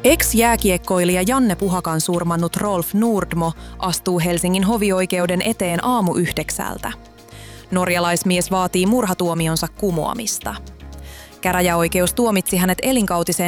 Ex-jääkiekkoilija Janne Puhakan surmannut Rolf Nordmo astuu Helsingin hovioikeuden eteen aamu 9:00. Norjalaismies vaatii murhatuomionsa kumoamista. Käräjäoikeus tuomitsi hänet elinkautiseen